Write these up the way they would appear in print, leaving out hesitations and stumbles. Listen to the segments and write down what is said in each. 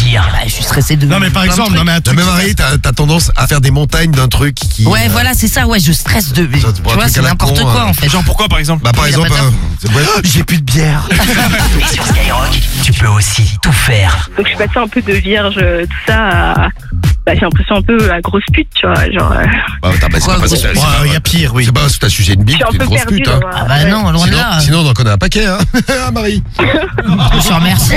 C'est-à-dire Je suis stressé de. Non mais par exemple, non mais un truc. Mais Marie, t'as tendance à faire des montagnes d'un truc qui. Ouais, voilà, c'est ça. Ouais, je stresse de. Tu pour un vois, truc c'est à la n'importe con, quoi en fait. Genre pourquoi par exemple? Bah par Oui, y a exemple, pas de- j'ai plus de bière. Et sur Skyrock, tu peux aussi tout faire. Donc je suis passée un peu de vierge, tout ça, à... j'ai l'impression un peu à grosse pute, tu vois, genre... Bah, c'est Quoi, pas grosse c'est pute pas- Il y a pire, oui. C'est pas parce que t'as sucé une Je bite, suis un t'es une peu grosse perdue pute. dans Hein. Ah bah non, loin de là. Sinon, on en connaît un paquet, hein. Marie. Je te remercie.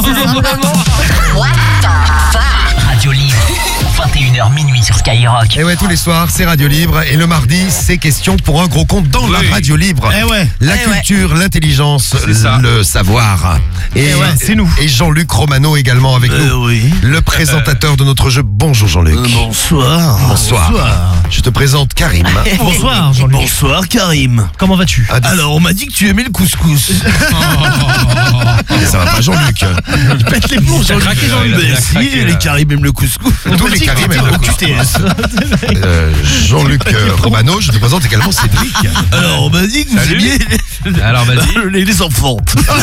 Radio Libre, 21h minuit sur Skyrock. Et ouais, tous les soirs, c'est Radio Libre. Et le mardi, c'est question pour un gros compte dans la Radio Libre. Eh ouais. La Eh ouais. culture, l'intelligence, le savoir. Et ouais, c'est nous. Et Jean-Luc Romano également avec nous. Oui. Le présentateur de notre jeu. Bonjour Jean-Luc. Bonsoir. Bonsoir. Je te présente Karim. Bonsoir Jean-Luc. Bonsoir Karim. Comment vas-tu? Alors on m'a dit que tu aimais le couscous. Ça va pas Jean-Luc. Il pète les plombs Jean-Luc. Mais si, les Karim aiment le couscous. Tous les Karim aiment le QTS. Jean-Luc Romano, je te présente également Cédric. Alors on m'a dit que vous aimiez Alors vas-y. les enfants.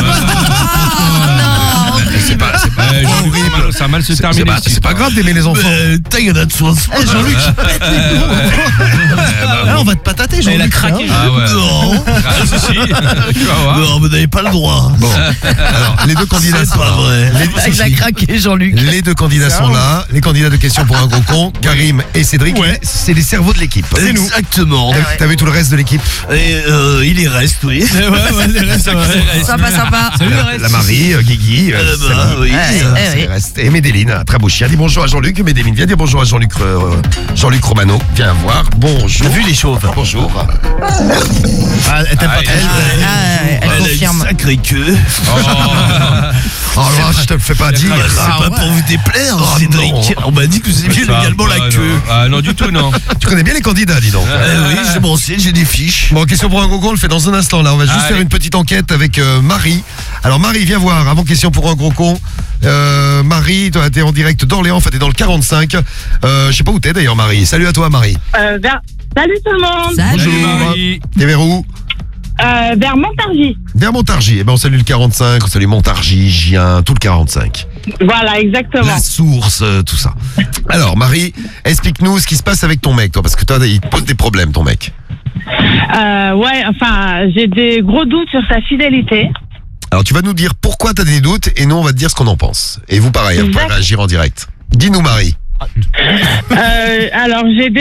C'est pas horrible. Ça a mal se terminer. C'est pas grave d'aimer les enfants. T'as gagné de soin. Jean-Luc, je pète les plombs. On va te patater Jean-Luc. Il a craqué. Hein. Ah ouais. Non. Ah, si, tu vas voir. Non, vous n'avez pas le droit. Bon, alors les deux candidats C'est pas vrai. Il a craqué, Jean-Luc. Les deux candidats sont là. Les candidats de questions pour un gros con, Karim et Cédric. Ouais. C'est les cerveaux de l'équipe. C'est nous. Exactement. T'as vu tout le reste de l'équipe? Et il y reste, oui. Ouais, les restes, ça va. Sympa, sympa. La Marie, Guigui, Oui. oui. reste. Et Médéline, un très beau chien. Dis bonjour à Jean-Luc. Médéline, viens dire bonjour à Jean-Luc Romano. Viens voir. Bonjour. T'as vu les chauves? Bonjour. Ah, elle t'aime pas trop. Elle confirme. Sacrée queue. Oh là, je te le fais pas dire. C'est pas pour vous déplaire, Cédric. On m'a dit que vous aimiez également la queue. Ah non, du tout, non. Tu connais bien les candidats, dis donc. Oui, je m'en sais, j'ai des fiches. Bon, question pour un gros con, on le fait dans un instant. Là, on va juste faire une petite enquête avec Marie. Alors, Marie, viens voir. Avant question pour un gros con. Marie, toi, t'es en direct d'Orléans. Enfin, t'es dans le 45. Je sais pas où t'es d'ailleurs, Marie. Salut à toi, Marie. Salut tout le monde. Salut. T'es vers où? Vers Montargis. Vers Montargis. Eh ben, on salue le 45, on salue Montargis, Gien, tout le 45. Voilà, exactement. La source, tout ça. Alors, Marie, explique-nous ce qui se passe avec ton mec, toi, parce que toi, il te pose des problèmes, ton mec. Ouais, enfin, j'ai des gros doutes sur sa fidélité. Alors, tu vas nous dire pourquoi t'as des doutes, et nous, on va te dire ce qu'on en pense. Et vous, pareil, vous pouvez réagir en direct. Dis-nous, Marie. Alors, j'ai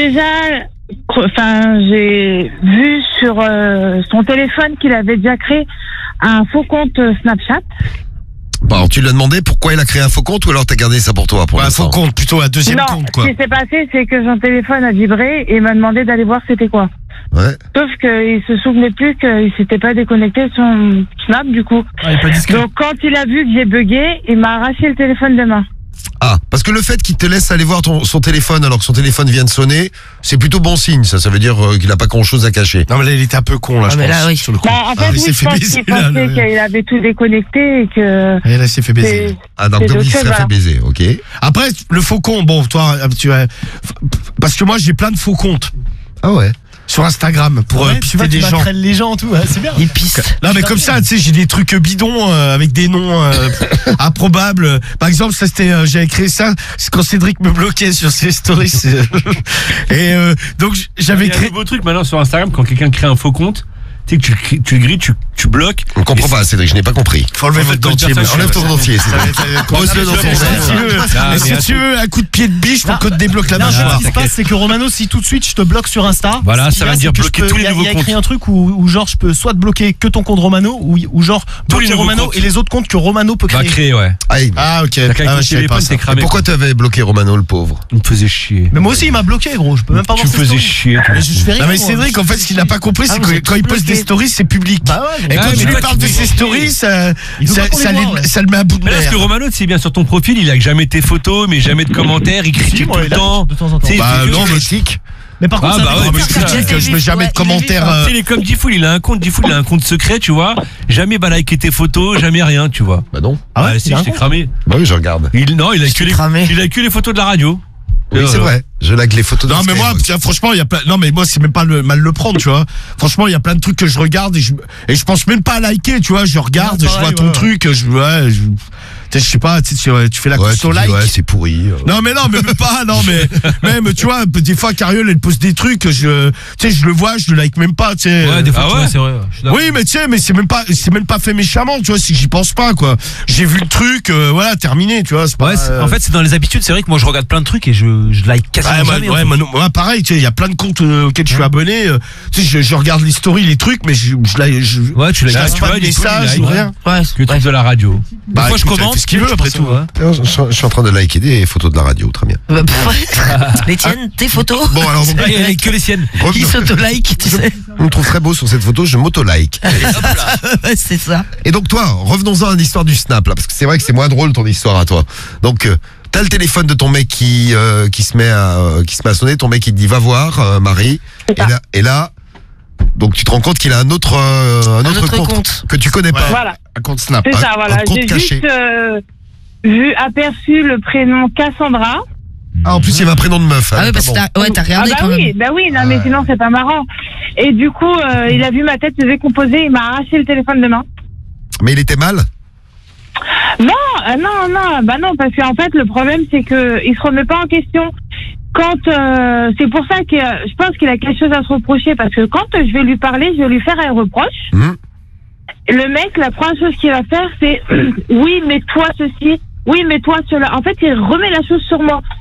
vu sur son téléphone qu'il avait déjà créé un faux compte Snapchat. Bon, alors, tu lui as demandé pourquoi il a créé un faux compte, ou alors t'as gardé ça pour toi pour l'instant? Faux compte, plutôt un deuxième compte, quoi. Ce qui s'est passé, c'est que son téléphone a vibré et il m'a demandé d'aller voir c'était quoi. Ouais. Sauf qu'il se souvenait plus qu'il s'était pas déconnecté de son Snap, du coup. Ah, il est pas discret. Donc, quand il a vu que j'ai bugué, il m'a arraché le téléphone de main. Ah, parce que le fait qu'il te laisse aller voir son téléphone alors que son téléphone vient de sonner, c'est plutôt bon signe, ça. Ça veut dire qu'il a pas grand-chose à cacher. Non, mais là, il était un peu con, là, je mais pense. là, oui. Sur le coup. En fait, il s'est oui, je fait pense baiser, qu'il là. pensait qu'il avait tout déconnecté et que... Et là, il s'est fait baiser. Ah, donc c'est il autre serait chose, fait baiser, ok. Après, le faux compte, bon, toi, parce que moi, j'ai plein de faux comptes Ah ouais. sur Instagram pour pister des gens. les gens, tout, c'est bien. Il piste. Non mais comme ça, tu sais, j'ai des trucs bidons avec des noms improbables. Par exemple, ça c'était, j'avais créé ça, c'est quand Cédric me bloquait sur ses stories. Et donc j'avais Il y a un créé. nouveau truc maintenant sur Instagram, quand quelqu'un crée un faux compte, tu sais que tu le grilles, tu bloques. On comprend pas, Cédric, je n'ai pas compris. Faut enlever votre dentier. Enlève ton dentier, Cédric. Pose-le dans ton Si tu veux un coup de pied de biche pour qu'on te débloque la Non, mâchoire. ce qui se passe, c'est que Romano, si tout de suite je te bloque sur Insta, Voilà, ce qu'il ça y a, veut dire c'est que bloquer tous les nouveaux il y a comptes. écrit un truc où genre je peux soit te bloquer que ton compte Romano ou genre Tous les bloquer nouveaux Romano comptes. et les autres comptes que Romano peut Va créer. créer, ouais. Ah ok. T'as qu'à Ah, ton je savais téléphone, pas ça. c'est Et cramé. pourquoi tu avais bloqué Romano, le pauvre? Il me faisait chier. Mais moi aussi il m'a bloqué gros, je peux même pas Tu voir me ses faisais stories. chier. toi. Mais je fais rien. Non mais moi. Cédric, en fait, ce qu'il n'a pas compris, c'est vous que êtes quand il poste des bloqués. stories, c'est public. Bah ouais, Et mais- quand mais tu lui toi, parles tu de fais ses chier. stories, ça Il veut pas qu'on les voit, ouais. le met à bout de Mais là, parce nerfs. que Romano, c'est bien sur ton profil, il a jamais tes photos, mais jamais de commentaires, il critique moi, tout le il a temps. de temps en temps. Tu sais, il Bah fait que- non, mais critique. Mais par contre, Ah, ça bah fait ouais, plaisir mais que critique, tu- je mets jamais de commentaires. Tu sais, il est comme Diffoul, il a un compte secret, tu vois. Jamais liker tes photos, jamais rien, tu vois. Bah non. Ah ouais, si, il a un je t'ai compte cramé. Bah oui, je regarde. Non, il a que cramé. les photos de la radio. Oui, c'est vrai. Je like les photos de Non mais moi, Skyrock. tiens, franchement, il y a plein. Non mais moi, c'est même pas mal le prendre, tu vois. Franchement, il y a plein de trucs que je regarde et je pense même pas à liker, tu vois. Je regarde, Ouais, je vois pareil, ton ouais. truc, Tu sais, je sais pas, tu fais la Ouais, course tu au dis, like. ouais, c'est pourri. Non mais même pas, non mais même tu vois, des fois Cariole elle poste des trucs, tu sais, je le vois, je le like même pas, tu sais. Ouais, des fois, Ah tu ouais vois, c'est vrai. Je suis d'accord. Oui mais tu sais, mais c'est même pas fait méchamment, tu vois, c'est que j'y pense pas quoi. J'ai vu le truc, voilà, terminé, tu vois, c'est pas. Ouais, en fait, c'est dans les habitudes. C'est vrai que moi, je regarde plein de trucs et je like quasiment jamais. en fait. moi, pareil, tu sais, il y a plein de comptes auxquels je suis abonné, tu sais, je regarde les stories, les trucs, mais Ouais, tu je l'as lâche pas de messages ou rien. Ouais, Que truc de la radio. Bah, Des fois, je écoute, commente. fait ce qu'il veut après tout. hein. Non, je suis en train de liker des photos de la radio, très bien. Les tiennes, tes photos. Bon, alors, Ah, il y a que les siennes. Qui s'auto-like, tu sais. on me trouve très beau sur cette photo, je m'auto-like. Ouais, c'est ça. Et donc toi, revenons-en à l'histoire du Snap, là, parce que c'est vrai que c'est moins drôle ton histoire à toi. Donc, t'as le téléphone de ton mec qui se met à sonner, ton mec il te dit va voir Marie, et là, donc tu te rends compte qu'il a un autre compte que tu connais pas. Voilà, Un compte Snap. c'est ça, voilà. un compte J'ai caché. juste aperçu le prénom Cassandra. Ah, en plus il y avait un prénom de meuf. Ah ouais, parce que t'as regardé quand même. Oui, non, mais sinon c'est pas marrant. Et du coup, il a vu ma tête se décomposer, il m'a arraché le téléphone de main. Mais il était mal. Non, parce qu'en fait, le problème, c'est que il se remet pas en question. Quand c'est pour ça que je pense qu'il a quelque chose à se reprocher, parce que quand je vais lui parler, je vais lui faire un reproche. Le mec, la première chose qu'il va faire, c'est oui, mais toi ceci, oui, mais toi cela. En fait, il remet la chose sur moi.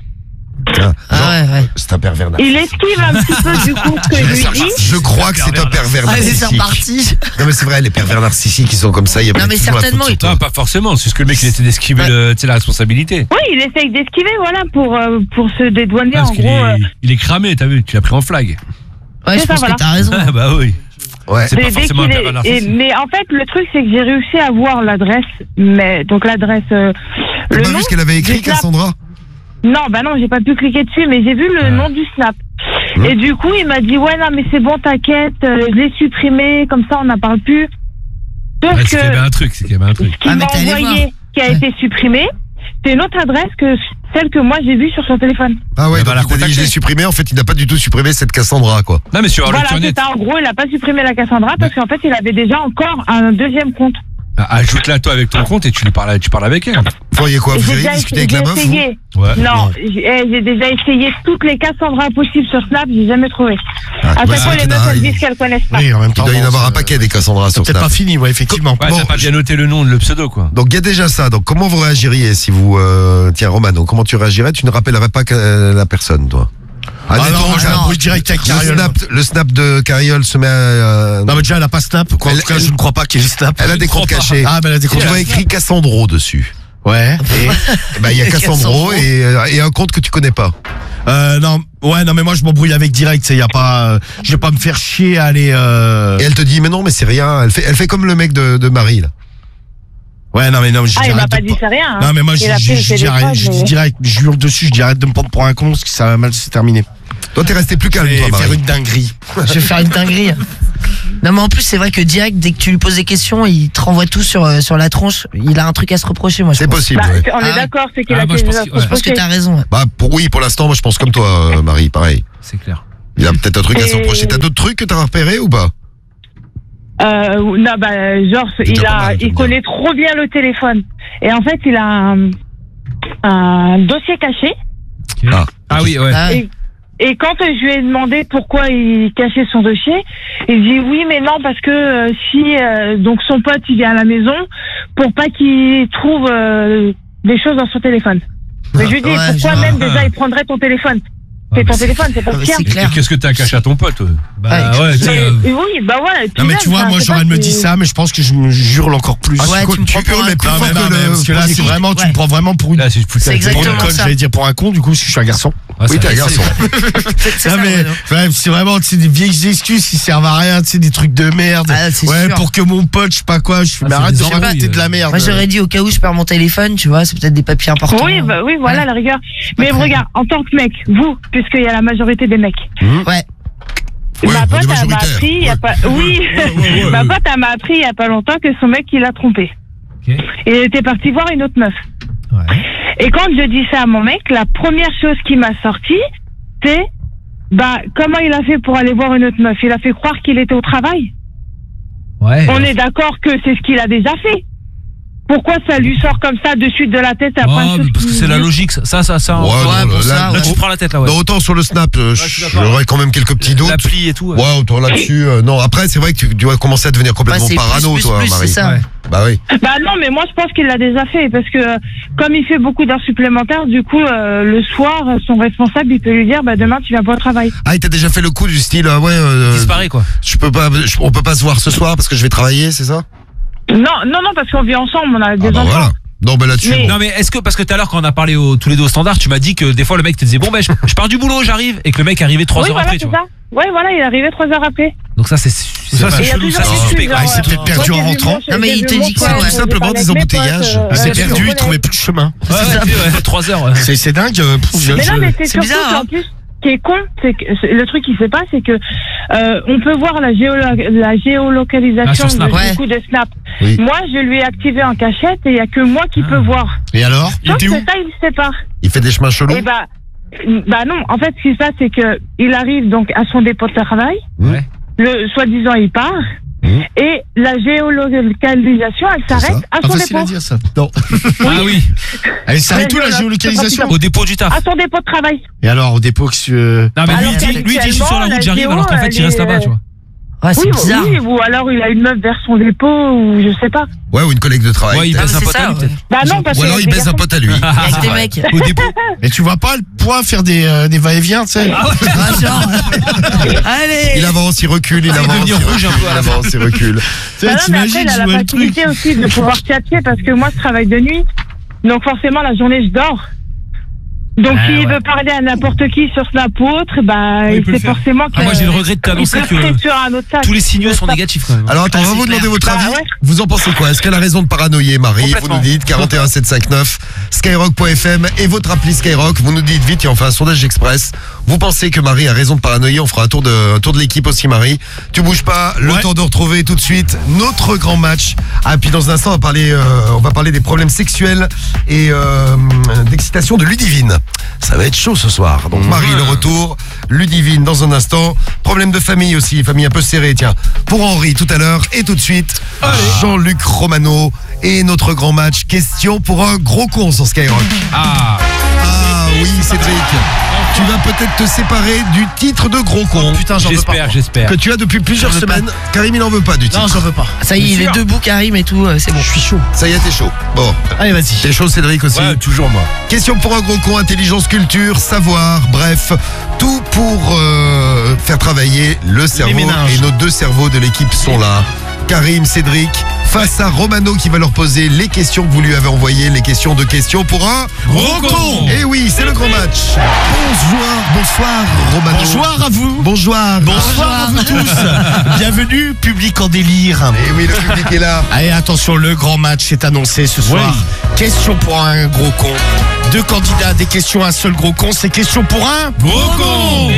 Ouais. C'est un pervers Il narcissique. esquive un petit peu du coup ce que je lui dis. Je crois que c'est un pervers Allez, c'est narcissique. reparti. Non mais c'est vrai, les pervers narcissiques ils sont comme ça. Il y a Non, pas mais toujours la faute certainement, sur toi. Non, pas forcément. C'est ce que le mec, il essaie d'esquiver la responsabilité. Oui, il essaye d'esquiver, voilà, pour se dédouaner Parce en qu'il gros. il est cramé, t'as vu, tu l'as pris en flag. Ouais, je C'est ça, pense voilà. que t'as raison. Ah bah oui. Ouais. C'est pas forcément un pervers narcissique. Mais en fait, le truc, c'est que j'ai réussi à voir l'adresse, mais donc l'adresse. T'as Le pas nom vu ce qu'elle avait écrit, du Snap. Cassandra? Non, j'ai pas pu cliquer dessus, mais j'ai vu le nom du Snap. Et du coup, il m'a dit, ouais, non, mais c'est bon, t'inquiète, je l'ai supprimé, comme ça, on n'en parle plus. Sauf Ouais, que c'est qu'il y avait un truc, ce qu'il Ah, m'a mais t'es allé envoyé, voir. qui a été supprimé, c'est une autre adresse que celle que moi j'ai vue sur son téléphone. Ah ouais, Eh donc ben, la il t'a dit, je contacter. l'ai supprimé, en fait il n'a pas du tout supprimé cette Cassandra quoi. Non, mais sur Voilà, c'est Internet, ça. En gros, il a pas supprimé la Cassandra parce qu'en fait, il avait déjà encore un deuxième compte. ajoute-la toi avec ton compte et tu parles avec elle. Vous voyez quoi, vous J'ai avez discuté avec la meuf vous essayé. Ouais. Non, j'ai déjà essayé toutes les Cassandra possibles sur Snap, j'ai jamais trouvé. Ah, À chaque bah, fois, les c'est meufs, elles dingue. disent qu'elles connaissent pas. Oui, en même Il temps. doit y en bon, avoir un c'est- paquet des Cassandra sur Peut-être Snap. pas fini, ouais, effectivement. Ouais, Bon, t'as pas bien noté le nom, le pseudo, quoi. Donc il y a déjà ça, donc comment vous réagiriez si vous... tiens Romano, comment tu réagirais? Tu ne rappellerais pas la personne toi? Ah non, Admettons, moi, j'ai non. un bruit direct avec Cariole. le snap de Cariole se met à... Non, mais déjà, elle a pas Snap. Quoi. En tout cas, je ne crois pas qu'elle ait Snap. elle a des crois comptes pas. cachés. Ah, ben elle a des comptes Tu vois cachés. écrit Cassandro dessus. Ouais. Eh ben, il y a Cassandro et un compte que tu connais pas. Non, mais moi, je m'embrouille avec direct. Il y a pas, je vais pas me faire chier à aller. Et elle te dit mais non mais c'est rien. Elle fait comme le mec de Marie là. Ouais, non, je Ah, il m'a j'arrête pas de dit c'est rien. Hein. Non, mais moi, Il a pris le je dis téléphone, direct, je hurle dessus, je dis arrête de me prendre pour un con, parce que ça va mal se terminer. Toi t'es resté plus calme Je toi vais faire Marie. une dinguerie. Je vais faire une dinguerie. Non, mais en plus, c'est vrai que direct, dès que tu lui poses des questions, il te renvoie tout sur la tronche. Il a un truc à se reprocher, moi, je C'est pense. possible. Bah, ouais. on est Ah, d'accord, c'est qu'il Ah, a moi, fait je des pense que- offres. ouais. Je pense que t'as raison. Ouais. Bah pour l'instant moi je pense comme toi Marie, pareil. C'est clair. Il a peut-être un truc à se Et- reprocher. T'as d'autres trucs que t'as repéré ou pas? Non, genre, déjà pas mal, j'aime il connaît trop bien le téléphone. Et en fait, il a un dossier caché. Ah oui, ouais. Ah, ouais. Et quand je lui ai demandé pourquoi il cachait son dossier, il dit oui, mais non, parce que si donc son pote il vient à la maison pour pas qu'il trouve des choses dans son téléphone. Mais je lui dis Ouais, pourquoi genre- même déjà il prendrait ton téléphone. C'est ton téléphone, c'est pas le Ouais, tien. c'est clair. Et qu'est-ce que t'as caché à ton pote? Bah Ouais, ouais, tu sais. Et oui, bah voilà. et puis Non, mais même, tu vois, enfin, moi, c'est Jean, pas elle me que- dit ça, mais je pense que je me hurle encore plus. Ouais, tu me prends pour un hurles, mais con. plus Non, fort mais que non, le- mais parce que là, c'est vraiment, tu me prends vraiment pour une. Là, c'est foutu. C'est Pour une exactement conne, ça. j'allais dire pour un con, du coup, parce que je suis un garçon. Oui, t'es un garçon. C'est ça, Non, mais, ouais. ouais, c'est vraiment, tu sais, des vieilles excuses qui servent à rien, tu sais, des trucs de merde. Ah, c'est Ouais, sûr. pour que mon pote, je sais pas quoi, je fais, Ah, mais c'est arrête des de embrouilles, raconter de la merde. Moi, j'aurais dit au cas où je perds mon téléphone, tu vois, c'est peut-être des papiers importants. Oui, bah oui, voilà la rigueur. Mais très regarde, en tant que mec, vous, puisqu'il y a la majorité des mecs. Ouais. Ouais, Ma on pote, est elle m'a majoritaire. appris, il y a pas, oui, ma pote, elle m'a appris il y a pas longtemps que son mec, il l'a trompé. Ok. Et il était parti voir une autre meuf. Ouais. Et quand je dis ça à mon mec, la première chose qui m'a sorti, c'est, comment il a fait pour aller voir une autre meuf? Il a fait croire qu'il était au travail. Ouais. On est d'accord que c'est ce qu'il a déjà fait. pourquoi ça lui sort comme ça de suite de la tête après Ah, mais parce que c'est la logique, ça. Ouais, non, pour ça, Là, tu te prends la tête, là, ouais. non, autant sur le Snap, j'aurais quand même quelques petits doutes. L'appli et tout. Ouais, autant là-dessus. Non, après, c'est vrai que tu dois commencer à devenir complètement c'est parano, plus, toi, c'est Marie. ça. Ouais. Bah oui. Bah non, mais moi je pense qu'il l'a déjà fait parce que comme il fait beaucoup d'heures supplémentaires, du coup le soir, son responsable il peut lui dire bah demain tu viens pas au travail. Ah, il t'a déjà fait le coup du style, Disparaît, quoi. on peut pas se voir ce soir parce que je vais travailler, c'est ça? Non, parce qu'on vit ensemble, on a des Ah bah enfants. voilà. Non, bah là-dessus. Mais- bon. Non mais est-ce que parce que tout à l'heure quand on a parlé tous les deux au standard, tu m'as dit que des fois le mec te disait bon ben je pars du boulot, j'arrive et que le mec arrivait 3 Oui, heures voilà, après, c'est tu vois. ça. Ouais, voilà, il est arrivé 3 heures après. Donc ça c'est Et il y a chelou, toujours ça des c'est trucs, suspect. genre, Ah, il s'est peut-être perdu moi, j'ai en vu rentrant. mon- Non, mais j'ai il vu te mon dit que frère, c'est tout j'ai simplement parlé des avec mes embouteillages. potes, Il s'est je perdu, il connais. trouvait plus de chemin. Ouais, ouais, 3 heures. Ouais. C'est dingue. Mais non, mais c'est C'est surtout bizarre, qu'en hein. plus, ce qui est con, c'est que le truc qui se passe, c'est que on peut voir la géolocalisation Ah, sur Snap. du coup de Snap. Oui. Moi, je lui ai activé en cachette et il y a que moi qui peux voir. Et alors, il Sauf était que où? ça, il sait pas. Il fait des chemins chelous. Et bah non. En fait, ce qui se passe, c'est que il arrive donc à son dépôt de travail. Ouais. Le soi-disant, il part. Et la géolocalisation, elle s'arrête à Ah, son facile à dépôt. dire ça. Non. Ah oui, Elle s'arrête où la géolocalisation? au dépôt du taf. À son dépôt de travail. Et alors, au dépôt, que Non mais Alors lui dit je suis sur la route, j'arrive alors qu'en fait il reste là-bas, tu vois. Ouais, c'est bizarre. Oui, ou alors il a une meuf vers son dépôt, ou je sais pas. Ouais, ou une collègue de travail. Ouais, il Ah, baisse un c'est pote à ça, lui ouais. peut-être. Bah non, parce Ou que alors il baise un pote à lui. Avec des mecs. Au dépôt. Mais tu vois pas le poids faire des va-et-vient, tu sais. Ah, genre. Allez. Il avance, il recule, il avance. devenir il rouge un recule, peu à il la avance, il recule. Bah non, mais après, T'imagines il a la jouer le truc. facilité aussi de pouvoir tchatcher parce que moi, je travaille de nuit. Donc, forcément, la journée, je dors. Donc, s'il veut parler à n'importe qui sur Snap ou autre, bah, il peut sait le faire. forcément que. Ah, moi j'ai le regret de t'annoncer il peut que rester sur un autre sac. tous les signaux sont négatifs quand même. Alors attends, on va c'est vous clair. demander votre Bah, avis. ouais. Vous en pensez quoi? Est-ce qu'elle a raison de paranoïer, Marie? Vous Complètement. nous dites 41 759 skyrock.fm et votre appli Skyrock. Vous nous dites vite et on fait un sondage express. Vous pensez que Marie a raison de paranoïer? On fera un tour de l'équipe aussi, Marie. Tu bouges pas. Le Ouais. temps de retrouver tout de suite notre grand match. Ah, puis dans un instant, on va parler des problèmes sexuels et d'excitation de Ludivine. Ça va être chaud ce soir. Donc Marie, le retour. Ludivine dans un instant. Problème de famille aussi, famille un peu serrée, tiens. Pour Henri tout à l'heure et tout de suite, Jean-Luc Romano et notre grand match. Question pour un gros con sur Skyrock. Ah, Ah oui, Cédric. Tu vas peut-être te séparer du titre de gros con Putain, j'en veux pas. j'espère. que tu as depuis plusieurs J'en veux pas. semaines. Karim, il n'en veut pas du titre. Non, j'en veux pas. Ça y est, il est debout, Karim et tout, c'est bon. Je suis chaud. Ça y est, t'es chaud. Bon, Allez, vas-y. t'es chaud, Cédric aussi. Ouais, toujours moi. Question pour un gros con, intelligence, culture, savoir, bref, tout pour faire travailler le cerveau. méninges. Et nos deux cerveaux de l'équipe sont là. Karim, Cédric, face à Romano qui va leur poser les questions que vous lui avez envoyées, les questions de questions pour un Gros con. Et oui, c'est le grand match. Bonsoir Romano. Bonsoir à vous. Bonjour. Bonsoir à vous tous. Bienvenue, public en délire. Et oui, le public est là. Allez, attention, le grand match est annoncé ce soir. Question pour un gros con. 2 candidats, des questions, un seul gros con. C'est question pour un Gros con.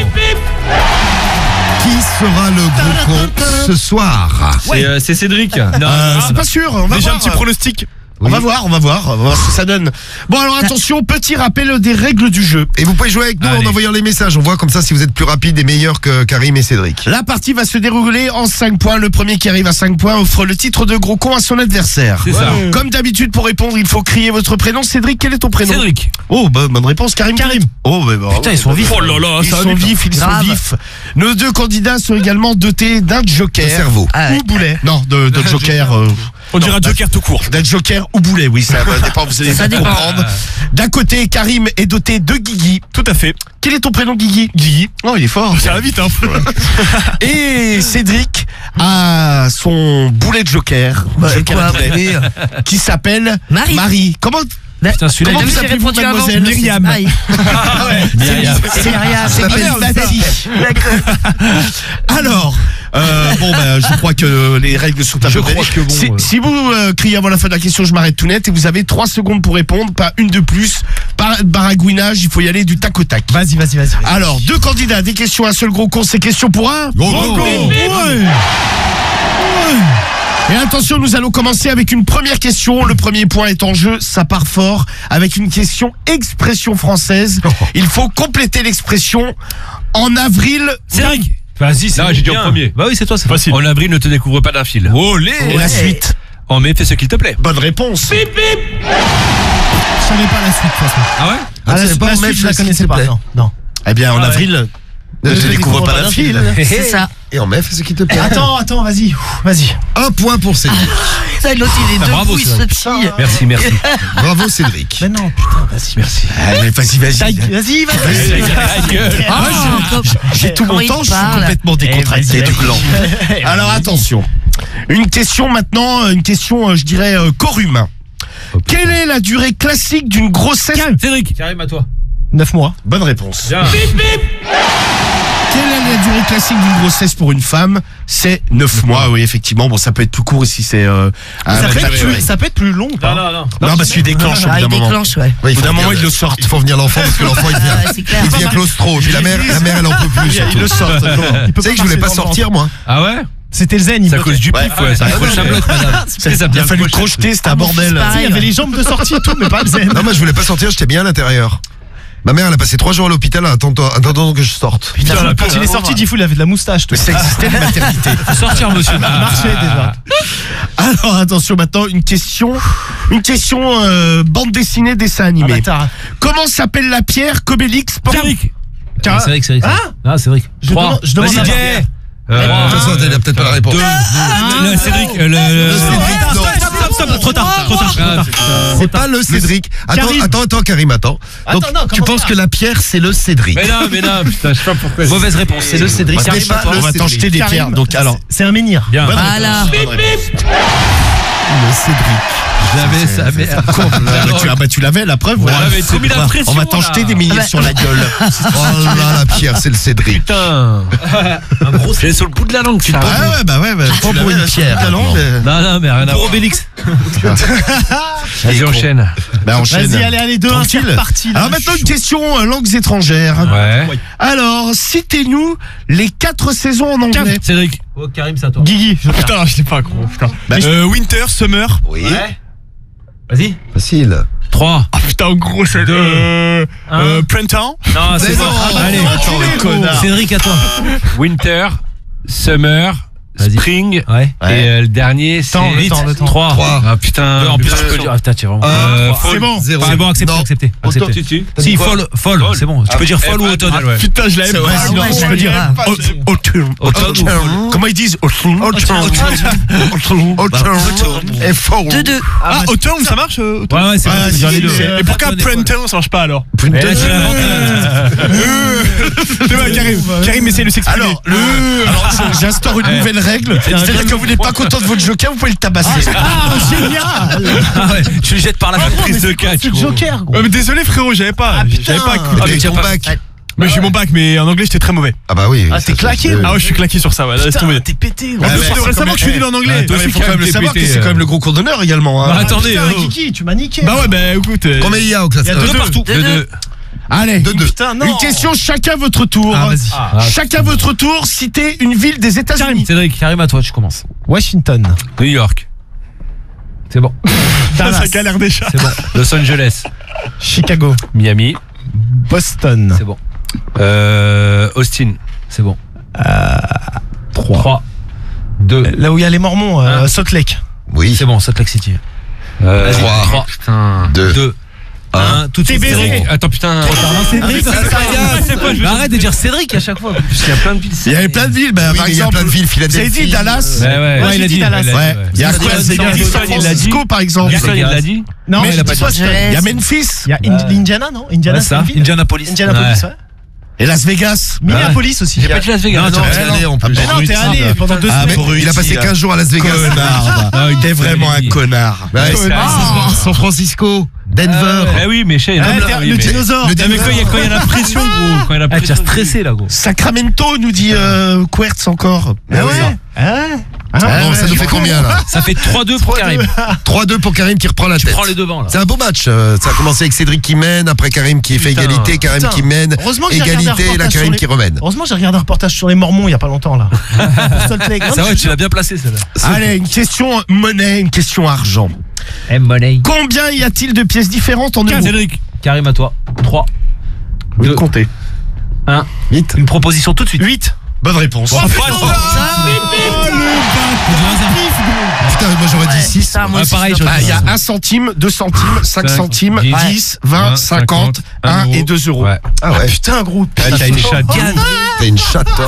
Qui sera le gros con ce soir? C'est Cédric. Non, C'est pas sûr. On va Déjà voir. un petit pronostic. On va voir ce que ça donne. Bon, alors attention, petit rappel des règles du jeu. Et vous pouvez jouer avec nous Allez. en envoyant les messages. On voit comme ça si vous êtes plus rapide et meilleur que Karim et Cédric. La partie va se dérouler en 5 points. Le premier qui arrive à 5 points offre le titre de gros con à son adversaire. C'est ça. Comme d'habitude, pour répondre, il faut crier votre prénom. Cédric, quel est ton prénom? Cédric. Oh, bah, bonne réponse. Karim. Oh, bah, Putain, ils sont vifs. Oh là là, Ils ça va sont vite, hein. vifs, ils sont Grave. vifs. Nos 2 candidats sont également dotés d'un joker. Le cerveau. Ah ouais. Ou boulet. Non, de joker. On dirait un non, Joker tout court. D'un joker ou boulet, oui, ça dépend, vous allez Ça dépend. comprendre. D'un côté, Karim est doté de Guigui. Tout à fait. Quel est ton prénom, Guigui? Guigui. Oh, il est fort. Ça va vite, hein. Et Cédric a son boulet de joker. C'est Joker quoi, à boulet, boulet qui s'appelle Marie. Comment Putain, celui-là, Comment il vous J'ai appelez-vous, répondu avant. mademoiselle? Myriam. Ah, Myriam. c'est Myriam. Ça s'appelle Bati. D'accord. Alors, bon, je crois que les règles sont à peu près. crois que bon, Si vous criez avant la fin de la question, je m'arrête tout net et vous avez 3 secondes pour répondre, pas une de plus. Par baragouinage, il faut y aller du tac au tac. Vas-y. Alors, 2 candidats, des questions, un seul gros con, c'est question pour un Gros con. Ouais. Et attention, nous allons commencer avec une première question. Le premier point est en jeu, ça part fort, avec une question expression française. Il faut compléter l'expression en avril. Cédric. Vas-y, c'est Non, j'ai dit en bien. premier. Bah oui, c'est toi, c'est Facile. En avril, ne te découvre pas d'un fil. Olé. Et la suite. En mai, fais ce qu'il te plaît. Bonne réponse. Je savais pas la suite, de toute façon. Ah ouais? Ah, tu savais pas, la en suite, mai, je la fais ce qu'il connaissais te pas. plaît. Non. Eh bien, en Ah ouais. avril, je découvre pas la file. C'est ça. Et en mai, fais ce qui te plaît. Attends, vas-y. Vas-y. Un point pour Cédric. Ça, l'autre, il est bravo, debout, il Cédric. sautille. Merci. Bravo Cédric. Mais non, putain, vas-y. Merci. Allez, vas-y. Vas-y. J'ai tout mon Comment il temps, je suis parle complètement décontracté Eh, du vas-y. gland. Alors attention. Une question maintenant, je dirais corps humain. Quelle est la durée classique d'une grossesse? Cédric, Karim, à toi. 9 mois. Bonne réponse. Bien. Quelle est la durée classique d'une grossesse pour une femme? C'est 9 mois, oui, effectivement. Bon, ça peut être tout court ici, c'est... Ça peut être plus long. Non. Non, parce qu'il déclenche au bout Ah, d'un il moment. déclenche, ouais. Ouais, Au bout d'un moment, il le sort. Il faut venir l'enfant parce que l'enfant il Ah, devient, c'est clair. il devient claustro. Puis la mère elle en peut plus. surtout. Il le sort. Il peut Tu sais que je voulais pas marcher dans le sortir moi. Ah ouais? C'était le zen. C'est à cause du pif, ouais. Ça accroche la blotte, madame. Il a fallu crocheter, c'était un bordel. pareil. Il y avait les jambes de sortie et tout, mais pas le zen. Non, moi je voulais pas sortir, j'étais bien à l'intérieur. Ma mère elle a passé 3 jours à l'hôpital en attendant que je sorte. Putain, quand il est sorti, Diffoul, il avait de la moustache. Mais ça existait, les maternités. Faut sortir, monsieur. Ça marchait déjà. Alors attention maintenant, une question bande dessinée, dessin animé. Bâtard. Comment s'appelle la pierre qu'Obélix porte? Cédric. Cédric. Ah, Cédric. Je 3. demande Vas-y, à Jay. De toute façon, elle a peut-être pas la réponse. Cédric. Stop. Trop tard. C'est pas le Cédric. Karim. Attends, Karim, attends. Donc, Attends, non, tu comment penses ça que la pierre, c'est le Cédric. Mais non, putain, je sais pas pourquoi. Mauvaise réponse, c'est le Cédric. C'est pas On le va t'en Cédric. jeter des Karim, pierres. Donc alors, c'est un menhir. Bien. Voilà. Le Cédric. J'avais ça, merde. tu l'avais la preuve. Ouais, voilà. mais trop mis la pression, On va t'en là. jeter des milliers sur la gueule. Oh là, la pierre, c'est le Cédric. Putain. Un gros. J'ai sur le bout de la langue, tu Ah ouais, bah ouais. Pas pour une pierre. Non, Non, mais rien à voir. Obélix. Vas-y, enchaîne. bah enchaîne. Vas-y, allez, 2-1, Tranquille. c'est reparti. Alors maintenant une question langues étrangères. Ouais. Alors, citez-nous les 4 saisons en anglais. Cédric. Oh, Karim, c'est à toi. Guigui. Putain, je l'ai pas gros, putain. Winter, Summer. Oui. Vas-y. Facile. 3. Ah putain, gros, c'est Printemps. Non, c'est Mais bon. non. Allez, Attends, le connard. Cédric, à toi. Winter, Summer, Vas-y. Spring. Ouais. Et le dernier, c'est. Le temps. 3. Trois. Ah putain. En plus, tu peux le dire. Ah, putain, tu es vraiment. Fall. C'est bon. Zéro. C'est bon, accepté, Non. accepté. Accepté. Si. Si, fall, c'est bon. Tu peux dire fall ou automne. Ouais. Putain, je l'avais C'est vrai, pas. sinon, ouais, je j'allais peux dire dire. automne. Automne. Comment ils disent automne? Et fort. 2-2. Ah, automne, ça marche Ouais, ouais, c'est bon. Ah, tu peux dire si, les deux. Et pourquoi Printemps, ça marche pas alors? Et là, tu l'inventes. C'est vrai, Karim essaie de s'exprimer. Alors, j'instaure une nouvelle règle. C'est-à-dire que vous n'êtes pas content de votre joker, vous pouvez le tabasser. Ah, génial. Ah ouais, tu le jettes par la fenêtre. Prise de catch. C'est le Joker, gros. Ouais, mais désolé frérot, j'avais pas. J'avais pas écouté. T'as eu ton bac. Mais j'ai eu mon bac, mais en anglais j'étais très mauvais. Ah bah oui. Ah, t'es claqué. Ah ouais, je suis claqué sur ça, ouais, laisse tomber. Putain, t'es pété, gros. En Ouais, plus, mais tu devrais c'est savoir que je suis nul en anglais. Toi Il aussi, faut quand même le t'es savoir que pété, c'est quand même le gros cours d'honneur également. Bah, hein. attendez. Putain, oh. Kiki, tu m'as niqué. Bah ouais, bah écoute. Combien il y a au Il y a classement? deux partout. 2-2. Allez, 2-2. Putain, non. une question chacun votre tour. Ah, vas-y. Chacun votre tour, citez une ville des États-Unis. Cédric, Karim, à toi, tu commences. Washington. New York. C'est bon. Ça galère déjà. C'est bon. Los Angeles. Chicago. Miami. Boston. C'est bon. Austin. C'est bon. 3. 2. Là où il y a les Mormons, Salt Lake. Oui. C'est bon, Salt Lake City. Vas-y. 3. Putain. 2. 2. 1. Tout de suite. TBZ. Cédric. Attends, putain. Cédric, Mais arrête de dire Cédric à chaque fois. Il y a plein de villes. Il y avait plein de villes, bah, Oui, par mais il y a exemple. plein de villes, Vous avez Philadelphie. dit Dallas. Ouais, ouais. Ouais, il a j'ai dit. dit Dallas. Ouais. Il y a quoi? Houston, Il y a il San l'a dit. Francisco, par exemple. Houston, il l'a dit. Non, Mais j'ai il a dit pas dit. Boston. Il y a Memphis. Il y a Indiana, non? Indiana, Ouais, c'est ça. une ville. Indianapolis. Indianapolis, ouais. Et Las Vegas. Minneapolis aussi. J'ai pas dit Las Vegas. Non, tu restes allé en plus. Mais non, t'es allé pendant 2 Ah, semaines. mais Il a passé 15 jours à Las Vegas. Connard. T'es vraiment un connard. Ouais, Ah. San Francisco, Denver. Eh oui, mais chez Le dinosaure. Mais quand il y a la pression, gros. Quand il y a la Ah, tu pression. as stressé là, gros. Sacramento nous dit Quertz encore. Ah ouais. Bon, ça nous fait combien là? Ça fait 3-2 pour Karim. 3-2 pour Karim qui reprend la Tu tête. prends les devants là. C'est un beau match. Ça a commencé avec Cédric qui mène, après Karim qui fait Putain. égalité, Karim Putain. qui mène, Heureusement que j'ai regardé un égalité, la reportage Karim sur les- qui remène. Heureusement, j'ai regardé un reportage sur les Mormons il y a pas longtemps là. Salt Lake. C'est vrai, tu l'as bien placé celle-là. Allez, une question monnaie, une question argent. M-Money. Combien y a-t-il de pièces différentes en euros? Cédric. Karim, à toi. 3. Vous le 2. comptez. 1. Vite. Une proposition tout de suite. 8. Bonne réponse. Putain, moi j'aurais dit 6. Ça, moi aussi, pareil, je Il y a 1 centime, 2 centimes, 5 centimes, 10, 10, 20, 50, 1 et 2 euros. Ouais. Ah ouais. Putain, gros. T'as une chatte. T'as une chatte, toi.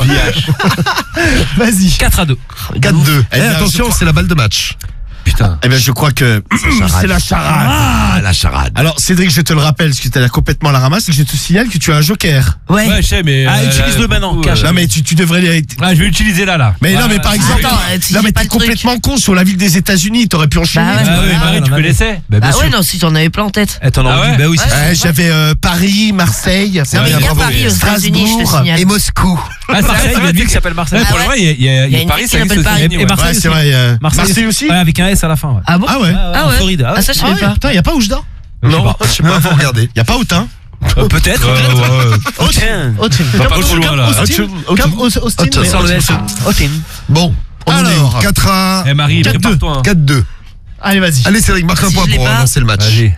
Vas-y. 4-2. 4-2. Eh bien, Attention, c'est la balle de match. Putain. Eh bien, je crois que c'est la charade. Ah, la charade. Alors, Cédric, je te le rappelle, parce que tu as complètement la ramasse, et je te signale que tu as un joker. Ouais. Ouais, je sais, mais. utilise-le maintenant, cache. Non, mais tu devrais... Ah, je vais l'utiliser là. Mais non, mais par exemple, Attends, si non, j'ai mais pas t'es le truc. complètement con sur la ville des États-Unis, t'aurais pu enchaîner. Bah ouais. Ah oui, Marie, tu connaissais? Bah ouais, non, si t'en avais plein en tête. Attends, Ah ouais bah oui, c'est Ouais, j'avais Paris, Marseille, Non, mais il y a bravo. Paris aux États-Unis, je te Strasbourg signale. Et Moscou. Ah, c'est vrai, il y a une ville qui s'appelle Marseille. Ouais, pour le Ah vrai, il y a une Paris, ville ça qui existe aux s'appelle États-Unis. Et Marseille Ouais, c'est aussi. vrai. Marseille Marseille aussi. Ouais, avec un S à la fin. Ouais. Ah bon? Ah ouais. Ah En ouais. Floride. Ah ça je savais pas. Putain, y a pas Oujda? Non, Je sais pas, faut regarder. y a pas Autun. Peut-être. Austin. Austin. Va pas trop loin, là. Comme Austin. mais Sans le S. Austin. Bon, on en est Alors. 4 à Eh, Marie, 4-2. prépare-toi. hein. 4-2. Allez, vas-y. Allez, Cédric, marque un Si point je l'ai pour pas. avancer le match. Vas-y.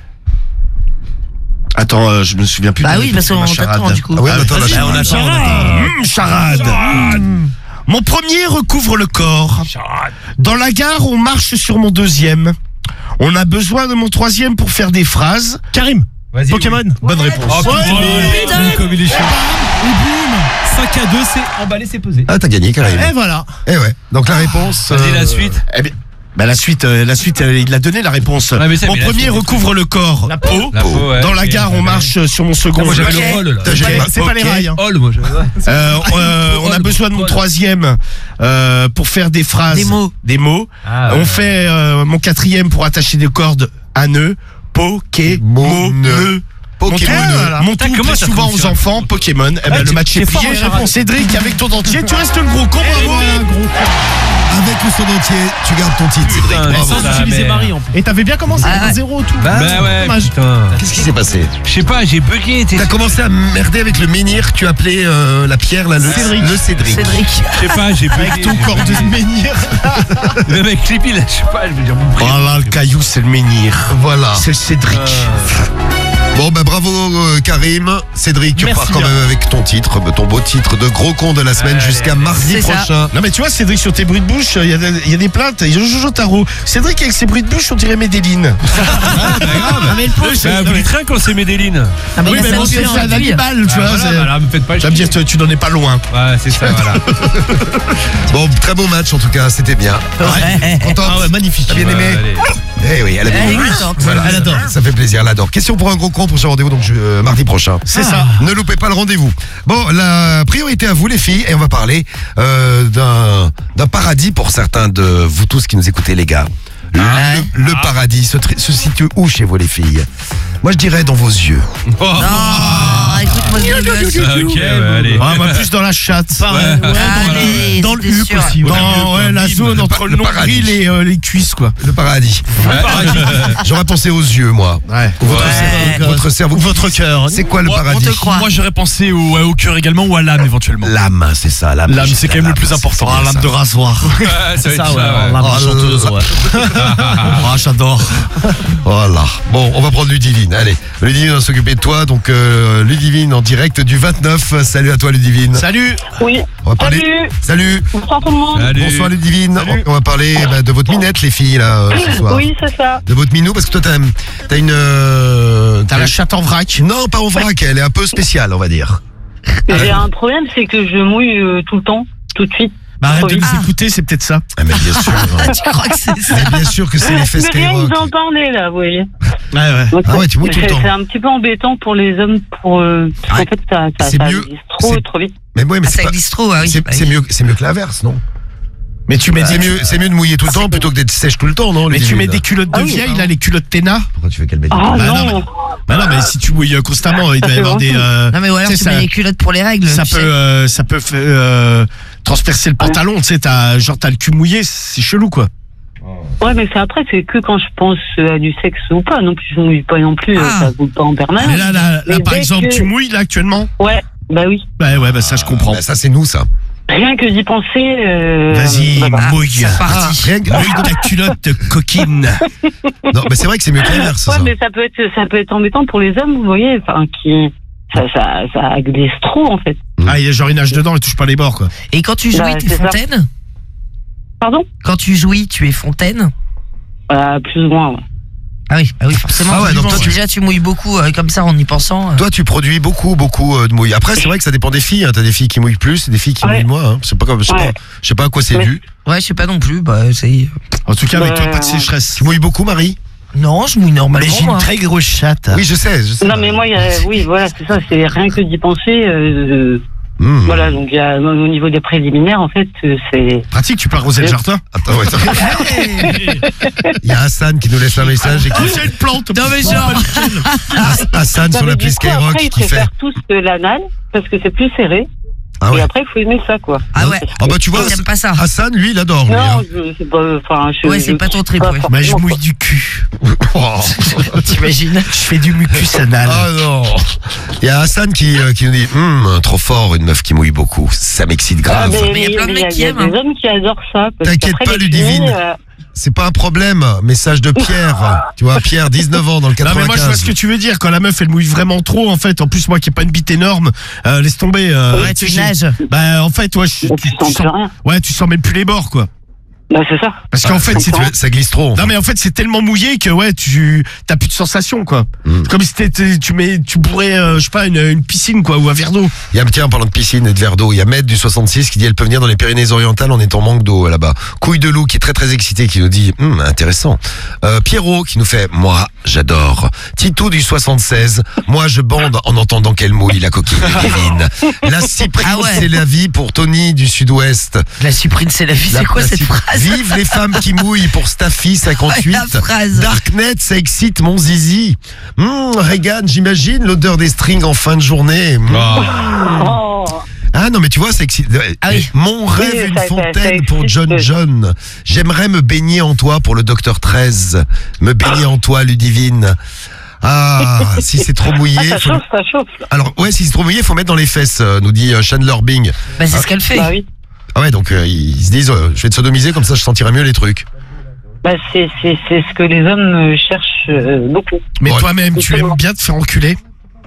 Attends, je me souviens plus. Bah de- oui, parce de qu'on ma charade. t'attend du coup. Ah oui, on attend la Vas-y, charade. on attend. Charade. Mon premier recouvre le corps. Dans la gare, on marche sur mon deuxième. On a besoin de mon troisième pour faire des phrases. Karim. Vas-y. Pokémon. Bonne réponse. Oh putain, comme il est chaud. Et boum. 5-2, c'est emballé, c'est pesé. Ah, t'as gagné, carrément. Et voilà. Eh ouais. Donc la réponse. Vas-y, la suite. Eh bien, bah la suite, il l'a donné la réponse. Ouais, mais ça, Mon mais la premier suite, recouvre le corps. La peau. La peau, ouais. Dans la Ok, gare, on j'avais- marche sur mon second. Moi, j'avais Ok. le rôle, là. T'as gagné. C'est pas les Ok. rails. hein. Hall, moi, j'avais. On a besoin de mon troisième pour faire des phrases. Des mots. Ah, On ouais. fait mon quatrième pour attacher des cordes à nœud. Pokémon. Pokémon. Mon Putain, tour comment très ça souvent aux fonctionne enfants, Pokémon. Eh ben, le match est fort plié. en charade. Cédric, avec ton dentier, tu restes le gros con, bravo. Avec ou son entier, tu gardes ton titre, Cédric. Putain, Bravo. mais Sans ça, utiliser merde. Marie en plus. Et t'avais bien commencé Ah, 1-0 tout. Bah ouais, Dommage. putain. Qu'est-ce qui s'est passé? Je sais pas, j'ai bugué. T'as commencé à merder avec le menhir que tu appelais la pierre, là, le Cédric. Le Cédric. Cédric. Je sais pas, j'ai bugué. Avec ton corps de menhir. Même avec Clippy, là, je sais pas, je veux dire mon Oh prénom. là, le caillou, c'est le menhir. Voilà. C'est le Cédric. Bon, bah bravo Karim. Cédric, tu Merci repars quand bien. même avec ton titre, ton beau titre de gros con de la semaine jusqu'à mardi C'est ça. prochain. Non mais tu vois Cédric sur tes bruits de bouche, il y a des plaintes, il y a Jojo Taro. Cédric avec ses bruits de bouche on dirait Medellin. Ah mais le pauvre. Bah, vous dites rien quand c'est Medellin. Ah mais Oui mais ça bon me c'est fait un envie. animal tu vois. Voilà, c'est- bah, là, me faites pas Tu vas me dire chier. tu n'en es pas loin. Ouais, c'est ça, voilà. Bon, très beau match en tout cas, c'était bien. Ouais. Contente. Ah ouais, magnifique. T'as bien aimé? Allez. Eh oui, elle a bien Elle est aimé. contente. Voilà, Elle adore. Ça fait plaisir, elle adore. Question pour un gros con, prochain rendez-vous donc mardi prochain. C'est ça. Ne loupez pas le rendez-vous. Bon, la priorité à vous les filles, et on va parler d'un paradis pour certains de vous tous qui nous écoutez les gars. Le paradis se situe où chez vous les filles? Moi je dirais dans vos yeux. Oh. Non, écoute-moi bien le gosse. Ah, ok, bah, allez. Ah, moi plus dans la chatte. Pareil. Ouais, Allez, dans le c'était huc sûr. aussi. Dans ouais, la zone entre le paradis. nombril et les cuisses quoi. Le paradis. J'aurais pensé aux yeux moi. Ouais. Ou votre, Ouais. cerveau, votre cerveau. Ou votre cœur. C'est quoi le On paradis? te croit. Moi, j'aurais pensé au cœur également ou à l'âme éventuellement. L'âme, c'est ça. L'âme, L'âme, c'est quand même le plus important. Ah, lame de rasoir. Ouais, ça va être Ça, ouais. ça, ouais. La Oh, chanteuse, ouais. Ah j'adore. Voilà. Bon, on va prendre Ludivine. Allez, Ludivine va s'occuper de toi. Donc, Ludivine en direct du 29. Salut à toi, Ludivine. Salut. Oui. On va parler. Salut. Salut. Bonsoir tout le monde. Salut. Bonsoir, Ludivine. On va parler de votre minette, les filles, là, ce soir. Oui, c'est ça. De votre minou, parce que toi, t'as une. T'as la chatte en vrac. Non, pas en vrac. Elle est un peu spéciale, on va dire. J'ai un problème, c'est que je mouille tout le temps, tout de suite. Bah arrête de Ah. nous écouter, c'est peut-être ça. Ah, mais bien sûr. Tu crois que c'est ça? Mais bien sûr que c'est l'effet Mais rien, Skyrock. vous en parlez là, vous voyez. Ouais ouais. Donc, Ah ouais, tu mouilles tout le temps. C'est un petit peu embêtant pour les hommes, parce Ouais. qu'en fait, ça C'est mieux. glisse trop, C'est- trop vite. Mais ouais, mais Ah, c'est ça pas. glisse trop, ah oui. C'est Bah oui. c'est mieux que l'inverse, non? Mais tu mets C'est des mieux de mouiller tout le temps plutôt que d'être sèche tout le temps, non? mais tu Ludivine mets des culottes de Ah oui, vieille là, les culottes Téna. Pourquoi tu fais qu'elle met des Ah Bah non, non. Bah non mais si tu mouilles constamment, il doit y avoir des Non mais ou alors tu tu sais, mets les culottes pour les règles. ça tu peut sais. transpercer le pantalon, tu sais t'as le cul mouillé, c'est chelou quoi. Ouais, mais c'est après, c'est que quand je pense à du sexe ou pas. Non plus, je mouille pas non plus, Ah. ça bouge pas en permanence. Mais là Mais par dès exemple, que- tu mouilles là actuellement. Ouais, bah oui. Ouais bah ça je comprends. Bah, ça, c'est nous, ça. Rien que d'y penser. Vas-y, bah, bah. mouille. c'est parti. Rien que- Mouille ta culotte coquine. Non, mais c'est vrai que c'est mieux que l'inverse, Ouais, ça. mais ça peut être embêtant pour les hommes, vous voyez, enfin, ça glisse trop, en fait. Ah, il y a genre il nage dedans, il touche pas les bords quoi. Et quand tu jouis, Bah, t'es c'est ça. fontaine? Pardon? Quand tu jouis, tu es fontaine? Plus ou moins, ouais. Ah oui, forcément. Ah ouais, donc toi, déjà tu mouilles beaucoup comme ça en y pensant. Toi, tu produis beaucoup de mouilles. Après, c'est vrai que ça dépend des filles. Hein. T'as des filles qui mouillent plus et des filles qui mouillent moins. Hein. C'est pas comme, je sais pas à quoi c'est dû. Ouais, je sais pas non plus. Bah, c'est. En tout cas, avec toi, pas de sécheresse. Tu mouilles beaucoup, Marie? Non, je mouille normalement. Mais j'ai une très grosse chatte. Oui, je sais. Non, mais moi, oui, voilà, c'est ça. C'est rien que d'y penser. Voilà, donc au niveau des préliminaires, en fait, c'est... Pratique, tu peux arroser le jardin. Attends, ouais, il y a Hassan qui nous laisse un message et qui... C'est une plante. Non, mais genre. Hassan sur l'appli Skyrock après, qui fait... Ils préfèrent tous l'anal, parce que c'est plus serré. Ah ouais. Et après, il faut aimer ça, quoi. Ah ouais. Ah bah tu vois, J'aime pas ça. Hassan, lui, il adore. Lui, Non, hein. c'est pas... Enfin, Ouais, c'est pas ton trip, ouais. Mais je mouille du cul. Oh. T'imagines? Je fais du mucus anal. Ah non. Il y a Hassan qui nous dit trop fort, une meuf qui mouille beaucoup. Ça m'excite grave. mais il y a plein de mecs qui aiment, Il y a des hommes qui adorent ça. T'inquiète pas, Ludivine. C'est pas un problème. Message de Pierre. Tu vois, Pierre, 19 ans dans le 95. Non mais moi je vois ce que tu veux dire. Quand la meuf elle mouille vraiment trop en fait. En plus moi qui ai pas une bite énorme, laisse tomber. Ouais, tu nages. Bah en fait ouais, tu sens plus rien. Ouais, tu sens même plus les bords quoi. Bah c'est ça. Parce qu'en fait c'est ça glisse trop. En fait. Non mais en fait c'est tellement mouillé que ouais t'as plus de sensation quoi. C'est comme si tu bourrais je sais pas une piscine quoi ou un verre d'eau. Il y a tiens, en parlant de piscine et de verre d'eau, il y a Med du 66 qui dit elle peut venir dans les Pyrénées-Orientales en étant manque d'eau là-bas. Couille de loup qui est très très excité qui nous dit intéressant. Pierrot qui nous fait moi j'adore. Titou du 76 moi je bande en entendant qu'elle mouille la coquille divine. La cyprine c'est la vie pour Tony du Sud-Ouest. La cyprine c'est la vie, c'est quoi cette phrase? Vive les femmes qui mouillent pour Staffy 58. La phrase. Darknet ça excite mon zizi. Regan j'imagine l'odeur des strings en fin de journée. Oh. Ah non mais tu vois ça excite. Ah oui. Mon rêve Oui, une ça fontaine pour excite. John. J'aimerais me baigner en toi pour le docteur 13. Me baigner en toi Ludivine. Ah, si c'est trop mouillé. Ah, ça chauffe. Alors ouais, si c'est trop mouillé, faut mettre dans les fesses, nous dit Chandler Bing. Bah c'est ce qu'elle fait. Bah oui. Ah ouais, donc ils se disent je vais te sodomiser comme ça je sentirai mieux les trucs. Bah c'est ce que les hommes cherchent beaucoup. Mais Ouais. toi-même tu aimes bien te faire enculer?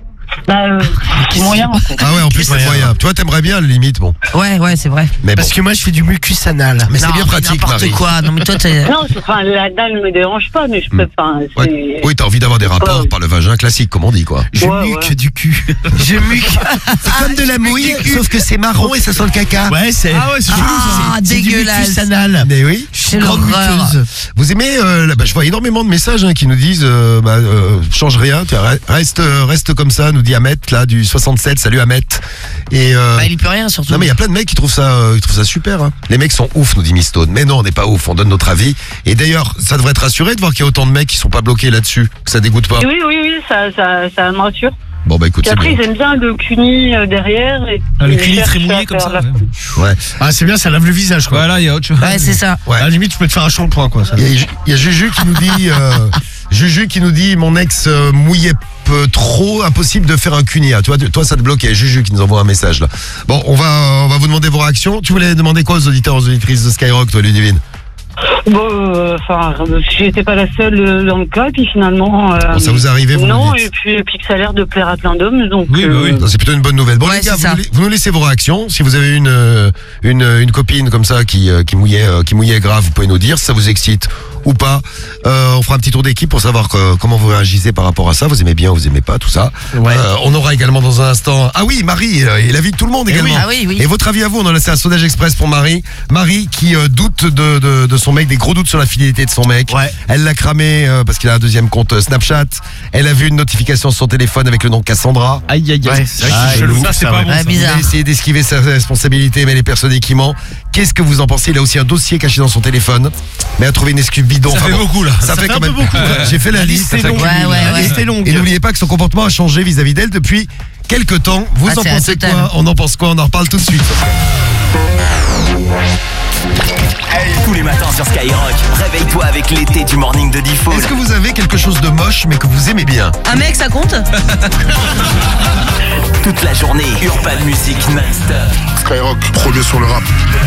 Bah c'est moyen en fait. Ah ouais, en plus c'est moyen. Toi t'aimerais bien à la limite bon. Ouais, c'est vrai. Mais Parce bon. que moi je fais du mucus anal. Mais c'est Non, bien pratique n'importe Marie. quoi. Non mais toi t'es. Non, enfin la dalle me dérange pas, mais je peux pas. Ouais. Oui, t'as envie d'avoir des rapports Ouais. par le vagin classique comme on dit quoi. Je Ouais, muque ouais. du cul. Je muque. C'est comme de la mouille, sauf que c'est marron et ça sent le caca. Ouais, c'est. Ah ouais, c'est chelou ça. Ah, c'est du dégueulasse. mucus anal. Mais oui. C'est Grande l'horreur. muqueuse. Vous aimez je vois énormément de messages qui nous disent change rien, tiens, reste comme ça, nous dit Ahmet là du 67. Salut Ahmet. Et Bah il y peut rien surtout. non mais il y a plein de mecs qui trouvent ça super. Hein. Les mecs sont ouf, nous dit Miss Stone. Mais non, on n'est pas ouf, on donne notre avis. Et d'ailleurs, ça devrait te rassurer de voir qu'il y a autant de mecs qui sont pas bloqués là-dessus, que ça dégoûte pas. Oui, ça me rassure. Bon bah écoute, Puis c'est après, bien. ils aiment bien le cuni derrière. Et Ah, le ils cuni cherchent très mouillé à comme faire ça. la- ouais. Ouais. Ah c'est bien, ça lave le visage quoi. Voilà, il y a autre chose. Ouais c'est ça. Ouais. À la limite tu peux te faire un shampoing quoi. Ça. Il y a Juju qui nous dit Juju qui nous dit mon ex mouillait trop, impossible de faire un cunia. Toi ça te bloquait. Juju qui nous envoie un message là. Bon, on va vous demander vos réactions. Tu voulais demander quoi aux auditeurs, aux auditrices de Skyrock, toi Ludivine? Bon, enfin, j'étais pas la seule dans le cas, puis finalement. Bon, ça vous est arrivé, vous Non, nous dites. et puis que ça a l'air de plaire à plein d'hommes, donc. Oui, bah oui. Non, c'est plutôt une bonne nouvelle. Bon Ouais, les gars, c'est ça. vous nous laissez vos réactions. Si vous avez une copine comme ça qui mouillait grave, vous pouvez nous dire si ça vous excite ou pas. On fera un petit tour d'équipe pour savoir comment vous réagissez par rapport à ça. Vous aimez bien, vous aimez pas, tout ça. Ouais. On aura également dans un instant. Ah oui, Marie et l'avis de tout le monde également. Ah oui. Et votre avis à vous? On a laissé un sondage express pour Marie. Marie qui doute de son mec, des gros doutes sur la fidélité de son mec. Ouais. Elle l'a cramé parce qu'il a un deuxième compte Snapchat. Elle a vu une notification sur son téléphone avec le nom Cassandra. Aïe aïe Ouais, aïe. c'est vrai que Ah, c'est chelou. Ça c'est ça, pas ouais. bon. Ouais, ça. bizarre. Il a essayé d'esquiver sa responsabilité, mais les personnes qui ment. Qu'est-ce que vous en pensez? Il a aussi un dossier caché dans son téléphone, mais a trouvé une excuse bidon. Ça Enfin fait bon, beaucoup là. Ça fait fait quand un peu même beaucoup, ouais. J'ai fait la liste. liste est ça longue. s'accumule. Ouais, La liste est longue. Et n'oubliez pas que son comportement a changé vis-à-vis d'elle depuis quelques temps. Vous Ah, en c'est pensez total. quoi? On en pense quoi? On en reparle tout de suite. Tous les matins sur Skyrock, réveille-toi avec l'été du morning de Diffoul. Est-ce que vous avez quelque chose de moche mais que vous aimez bien? Un mec ça compte? Toute la journée, Urban Music non-stop. Skyrock, premier sur le rap.